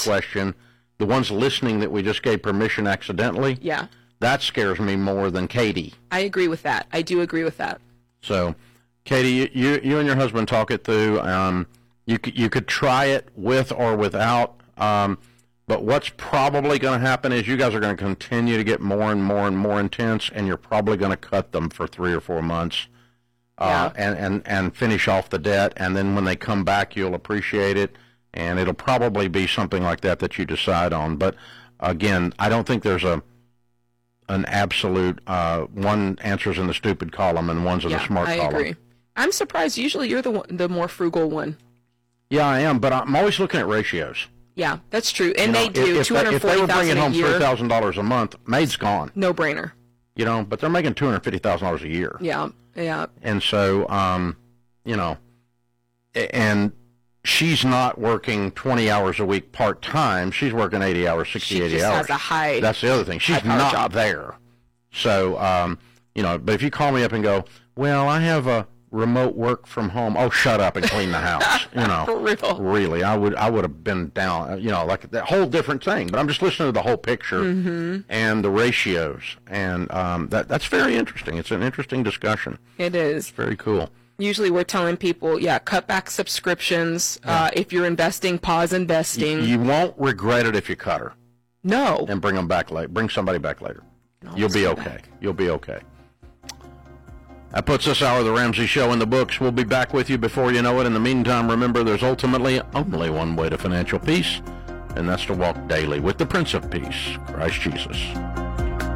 question, the ones listening that we just gave permission accidentally, that scares me more than Katie. I agree with that. I do agree with that. So, Katie, you and your husband talk it through. You could try it with or without, but what's probably going to happen is you guys are going to continue to get more and more and more intense, and you're probably going to cut them for 3 or 4 months. And finish off the debt, and then when they come back, you'll appreciate it, and it'll probably be something like that you decide on. But again, I don't think there's an absolute one answers in the stupid column and one's in the smart column. I agree. I'm surprised. Usually, you're the more frugal one. Yeah, I am, but I'm always looking at ratios. Yeah, that's true, and they do. If they were bringing home $3,000 a month, maid's gone. No brainer. But they're making $250,000 a year. Yeah. Yeah. And so, and she's not working 20 hours a week part-time. She's working 80 hours, 80 hours. She just has a high. That's the other thing. She's not job there. So, but if you call me up and go, well, I have a remote work from home. Oh, shut up and clean the house. For real. Really, I would have been down, like that whole different thing. But I'm just listening to the whole picture and the ratios. And that's very interesting. It's an interesting discussion. It is. It's very cool. Usually we're telling people, cut back subscriptions. If you're investing, pause investing. You won't regret it if you cut her. No. And bring them back later. Bring somebody back later. You'll be okay. You'll be okay. That puts this hour of the Ramsey Show in the books. We'll be back with you before you know it. In the meantime, remember there's ultimately only one way to financial peace, and that's to walk daily with the Prince of Peace, Christ Jesus.